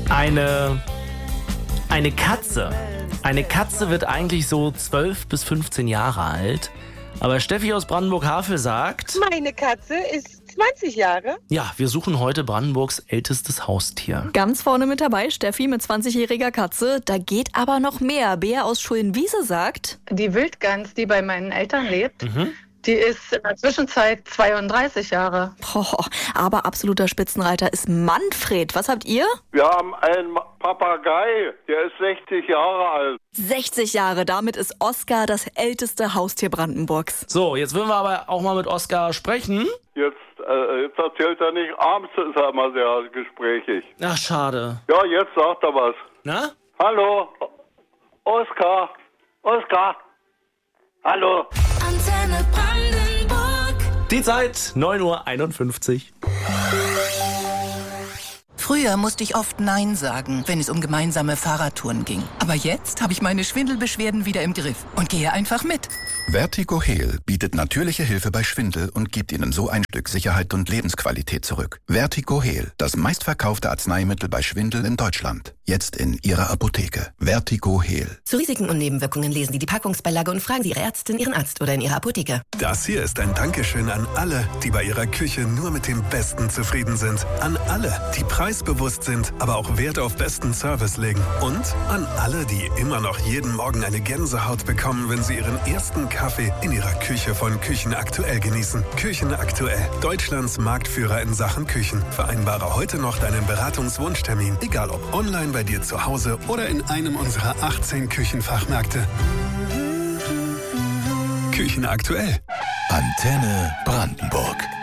Eine Katze. Eine Katze wird eigentlich so 12 bis 15 Jahre alt. Aber Steffi aus Brandenburg-Havel sagt... Meine Katze ist 20 Jahre. Ja, wir suchen heute Brandenburgs ältestes Haustier. Ganz vorne mit dabei Steffi mit 20-jähriger Katze. Da geht aber noch mehr. Bea aus Schulnwiese sagt... Die Wildgans, die bei meinen Eltern lebt, die ist in der Zwischenzeit 32 Jahre. Aber absoluter Spitzenreiter ist Manfred. Was habt ihr? Wir haben einen Papagei, der ist 60 Jahre alt. 60 Jahre. Damit ist Oskar das älteste Haustier Brandenburgs. So, jetzt wollen wir aber auch mal mit Oskar sprechen. Jetzt erzählt er nicht, abends ist er immer sehr gesprächig. Ach, schade. Ja, jetzt sagt er was. Na? Hallo, Oskar, hallo. Antenne Brandenburg. Die Zeit, 9:51 Uhr. Früher musste ich oft Nein sagen, wenn es um gemeinsame Fahrradtouren ging. Aber jetzt habe ich meine Schwindelbeschwerden wieder im Griff und gehe einfach mit. Vertigo Heal bietet natürliche Hilfe bei Schwindel und gibt Ihnen so ein Stück Sicherheit und Lebensqualität zurück. Vertigo Heal, das meistverkaufte Arzneimittel bei Schwindel in Deutschland. Jetzt in Ihrer Apotheke. Vertigo Heal. Zu Risiken und Nebenwirkungen lesen Sie die Packungsbeilage und fragen Sie Ihre Ärztin, Ihren Arzt oder in Ihrer Apotheke. Das hier ist ein Dankeschön an alle, die bei ihrer Küche nur mit dem Besten zufrieden sind. An alle, die preisbewusst sind, aber auch Wert auf besten Service legen. Und an alle, die immer noch jeden Morgen eine Gänsehaut bekommen, wenn sie ihren ersten Kaffee in ihrer Küche von Küchen Aktuell genießen. Küchen Aktuell, Deutschlands Marktführer in Sachen Küchen. Vereinbare heute noch deinen Beratungswunschtermin, egal ob online bei dir zu Hause oder in einem unserer 18 Küchenfachmärkte. Küchen Aktuell. Antenne Brandenburg.